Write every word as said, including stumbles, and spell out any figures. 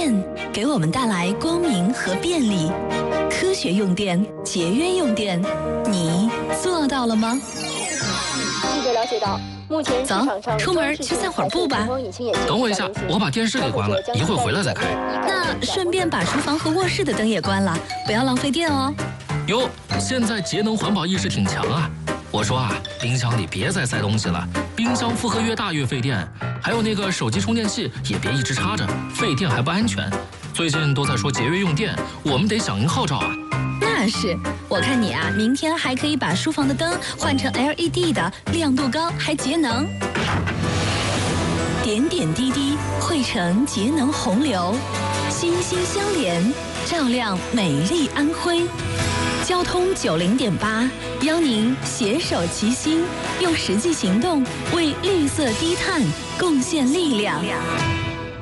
电给我们带来光明和便利，科学用电，节约用电，你做到了吗？ 记者了解到，目前市场上出门去散会儿步吧。 等我一下，我把电视给关了，一会儿回来再开。 那顺便把厨房和卧室的灯也关了，不要浪费电哦。 哟，现在节能环保意识挺强啊！我说啊，冰箱里别再塞东西了，冰箱负荷越大越费电。还有那个手机充电器也别一直插着，费电还不安全。最近都在说节约用电，我们得响应号召啊。 那是，我看你啊，明天还可以把书房的灯换成 L E D 的，亮度高还节能。点点滴滴汇成节能洪流，心心相连，照亮美丽安徽。交通九零点八邀您携手齐心，用实际行动为绿色低碳贡献力量。